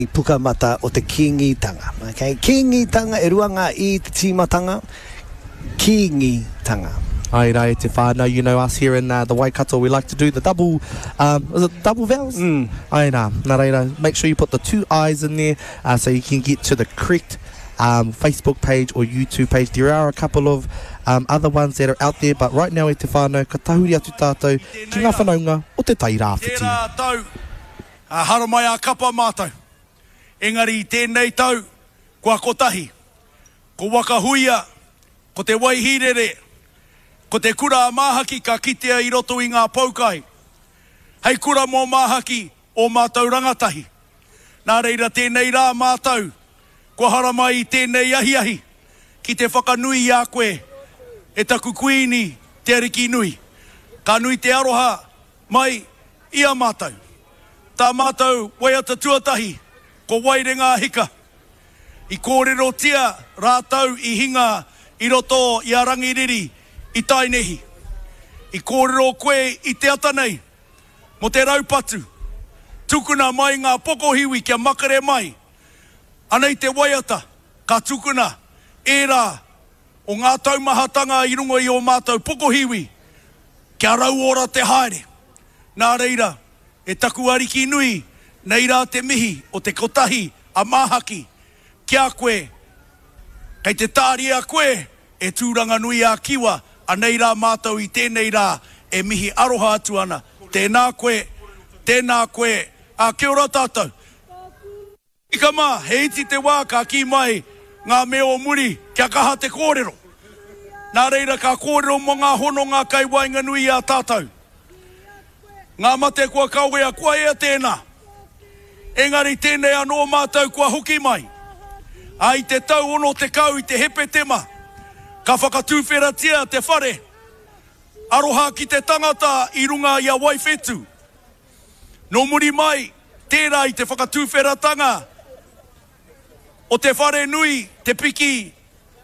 Pukamata o te kingitanga. Okay, kingitanga e ruanga I te timatanga. Kingitanga. Ai rai te whānau, you know us here in the Waikato, we like to do the double, is it double vowels? Ai nā reira, make sure you put the 2 I's in there so you can get to the correct Facebook page or YouTube page. There are a couple of other ones that are out there, but right now e te whānau, ka tahuri atu tātou ki ngā whanaunga o te tai rāwhiti. Tērā tau, hara mai a kapa mātou. Engari I tēnei tau, kua kotahi, ko wakahuia, ko te waihirere, ko te kura a māhaki ka kitea I roto I ngā paukai. Hei kura mō māhaki o mātou rangatahi. Nā reira tēnei rā mātou, kua hara mai I tēnei ahi, ki te whakanui a koe, e taku kuini te ariki nui. Ka nui te aroha mai ia mātou. Tā mātou waiata tuatahi, ko wairenga hika. I kōrero tia rātau I hinga I roto I a rangiriri I tainehi. I kōrero koe I te atanei, mo te raupatu. Tukuna mai ngā pokohiwi kia makare mai. Anei te waiata, ka tukuna, e rā, o ngā taumahatanga I rungo I o mātou pokohiwi, kia rauora te haere. Nā reira, e taku ariki nui, nei rā te mihi o te kotahi a māhaki, kia koe, kei te tāri a koe, e tūranga nui a kiwa, a nei rā mātou I tēnei rā, e mihi aroha atu ana. Tēnā koe, a kia ora tātou. Ika mā, he iti te wā ka ki mai, ngā meo muri, kia kaha te kōrero. Nā reira ka kōrero mo ngā hono ngā kai wainga nui a tātou. Ngā mate kua kauea kua ea tēnā. Engari tēnei anō mātou kua hoki mai. Ai te tau ono te kau I te hepe tema. Ka whakatūwheratia te whare. Aroha ki te tangata I runga I a waifetu. No muri mai, tērā I te whakatūwheratanga. O te whare nui, te piki,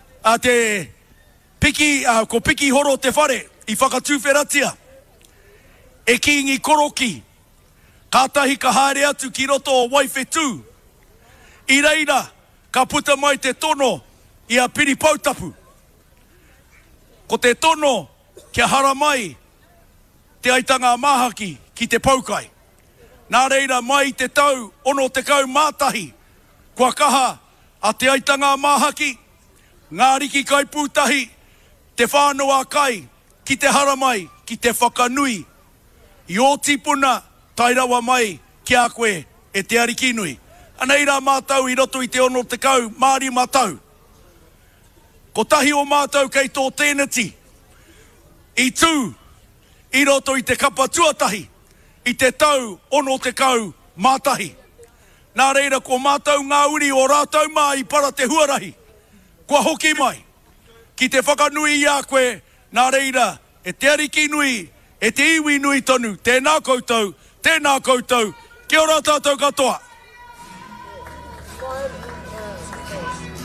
ko piki horo te whare, I whakatūwheratia. E kingi koroki. Kātahi ka haere atu ki roto o waifetu. I reira, ka puta mai te tono I a piri pautapu. Ko te tono, kia hara mai, te aitanga māhaki ki te paukai. Nā reira mai te tau, ono te kau mātahi, kua kaha a te aitanga māhaki, ngā riki kai pūtahi, te whānoa kai, ki te hara mai, ki te whakanui. I o tipuna, tairawa mai ki a koe e te ariki nui. Anei rā mātou I roto I te ono te kau Māori mātou. Ko tahi o mātou kei tō tēneti. I tū, I roto I te kapa tuatahi, I te tau ono te kau mātahi. Nā reira ko mātou ngā uri o rātou mā I para te huarahi. Kua hoki mai, ki te whakanui I a koe, nā reira e te ariki nui, e te iwi nui tonu, tēnā koutou, kia ora tātou katoa.